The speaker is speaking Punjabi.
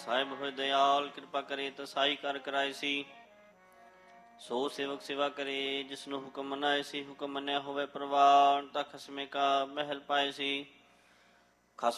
ਸਾਹਿਬ ਹੋਏ ਦਇਆਲ, ਕਿਰਪਾ ਕਰੇ ਤਸਾਈ ਕਰ ਕਰਾਏ ਸੀ। ਸੋ ਸੇਵਕ ਸੇਵਾ ਕਰੇ, ਜਿਸਨੂੰ ਹੁਕਮ ਮਨਾਏ ਸੀ। ਹੁਕਮ ਮੰਨਿਆ ਹੋਵੇ ਪ੍ਰਵਾਨ, ਤਾਂ ਖਸਮੇ ਕਾ ਮਹਿਲ ਪਾਏ ਸੀ।